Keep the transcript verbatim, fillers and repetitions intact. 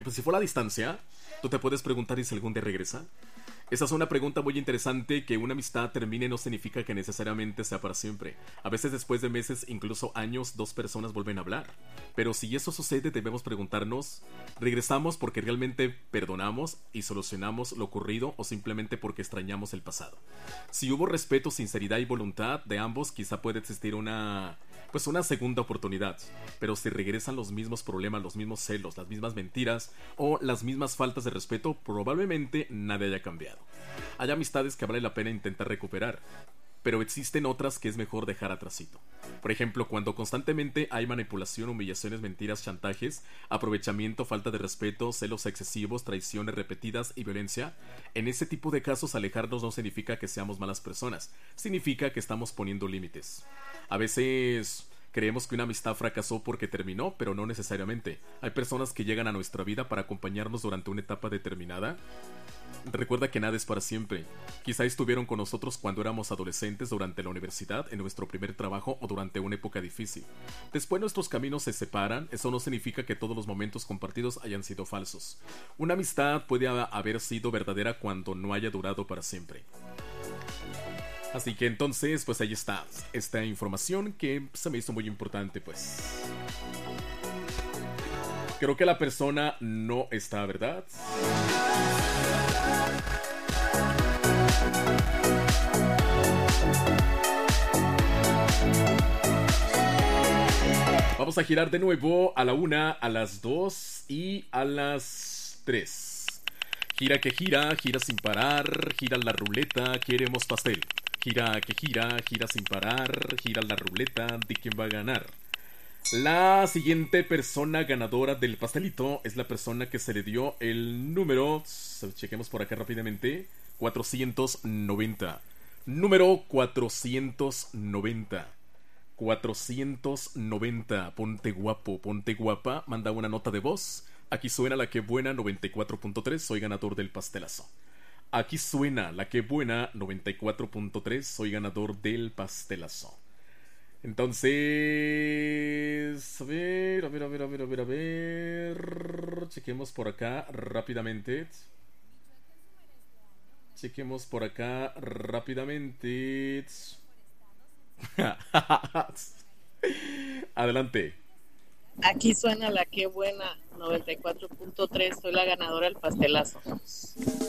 Pues si fuera a distancia, tú te puedes preguntar, ¿y si algún día regresa? Esa es una pregunta muy interesante. Que una amistad termine no significa que necesariamente sea para siempre. A veces después de meses, incluso años, dos personas vuelven a hablar. Pero si eso sucede, debemos preguntarnos, ¿regresamos porque realmente perdonamos y solucionamos lo ocurrido o simplemente porque extrañamos el pasado? Si hubo respeto, sinceridad y voluntad de ambos, quizá puede existir una... pues una segunda oportunidad. Pero si regresan los mismos problemas, los mismos celos, las mismas mentiras o las mismas faltas de respeto, probablemente nada haya cambiado. Hay amistades que vale la pena intentar recuperar, pero existen otras que es mejor dejar atrasito. Por ejemplo, cuando constantemente hay manipulación, humillaciones, mentiras, chantajes, aprovechamiento, falta de respeto, celos excesivos, traiciones repetidas y violencia, en ese tipo de casos alejarnos no significa que seamos malas personas, significa que estamos poniendo límites. A veces creemos que una amistad fracasó porque terminó, pero no necesariamente. Hay personas que llegan a nuestra vida para acompañarnos durante una etapa determinada. Recuerda que nada es para siempre. Quizá estuvieron con nosotros cuando éramos adolescentes, durante la universidad, en nuestro primer trabajo o durante una época difícil. Después nuestros caminos se separan. Eso no significa que todos los momentos compartidos hayan sido falsos. Una amistad puede haber sido verdadera cuando no haya durado para siempre. Así que entonces, pues ahí está esta información que se me hizo muy importante, pues. Creo que la persona no está, ¿verdad? Vamos a girar de nuevo a la una, a las dos y a las tres. Gira que gira, gira sin parar, gira la ruleta, queremos pastel. Gira que gira, gira sin parar, gira la ruleta de quién va a ganar. La siguiente persona ganadora del pastelito es la persona que se le dio el número, chequemos por acá rápidamente, cuatrocientos noventa. Número cuatrocientos noventa. cuatrocientos noventa. Ponte guapo, ponte guapa, manda una nota de voz. Aquí suena la que buena noventa y cuatro punto tres, soy ganador del pastelazo. Aquí suena la que buena noventa y cuatro punto tres, soy ganador del pastelazo. Entonces, a ver, a ver, a ver, a ver, a ver, a ver. Chequemos por acá rápidamente. Chequemos por acá rápidamente. Adelante. Aquí suena la que buena noventa y cuatro punto tres, soy la ganadora del pastelazo.